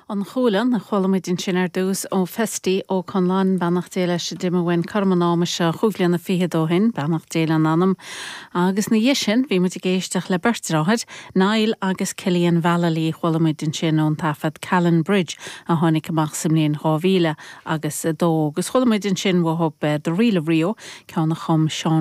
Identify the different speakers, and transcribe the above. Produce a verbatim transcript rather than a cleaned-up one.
Speaker 1: An cholan na cholamidin sin ar dús ó festí ó Conlan bannach déile se dimmerhain carmanáme se chuglian na fihe dóhin bannach déile an anam agus na yesin vi mu géisteach le bertráid Nail agus Killian Valley cholamidin sin ón tafad Callan Bridge a honnig amach simlíon hávíle agus dó agus cholamidin sin wo hop de Rila Rio ceanna chum Sean